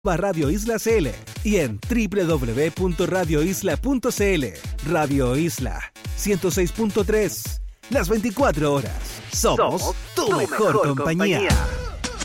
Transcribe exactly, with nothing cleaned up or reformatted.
Radio Isla C L y en doble u doble u doble u punto radio isla punto c l. Radio Isla ciento seis punto tres. Las veinticuatro horas. Somos, Somos tu, tu mejor, mejor compañía. compañía.